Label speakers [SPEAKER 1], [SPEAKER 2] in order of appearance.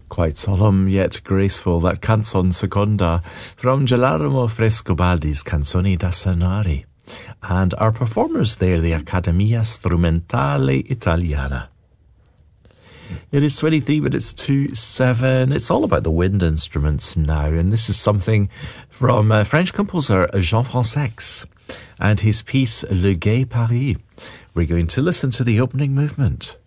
[SPEAKER 1] Quite solemn yet graceful, that Canzon Seconda from Girolamo Frescobaldi's Canzoni da Sanare. And our performers there, the Accademia Strumentale Italiana. It is 23 minutes to 7. It's all about the wind instruments now, and this is something from French composer Jean-François and his piece Le Gai Paris. We're going to listen to the opening movement.